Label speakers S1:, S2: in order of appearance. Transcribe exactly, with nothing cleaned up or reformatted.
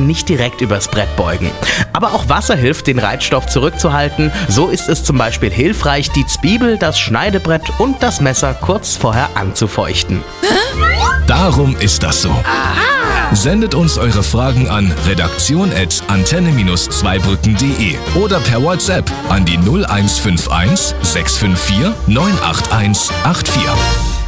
S1: nicht direkt übers Brett beugen. Aber auch Wasser hilft, den Reizstoff zurückzuhalten. So ist es zum Beispiel hilfreich, die Zwiebel, das Schneidebrett und das Messer kurz vorher anzufeuchten.
S2: Darum ist das so. Sendet uns eure Fragen an redaktion at antenne zweibrücken punkt de oder per WhatsApp an die null eins fünf eins sechs fünf vier neun acht eins acht vier.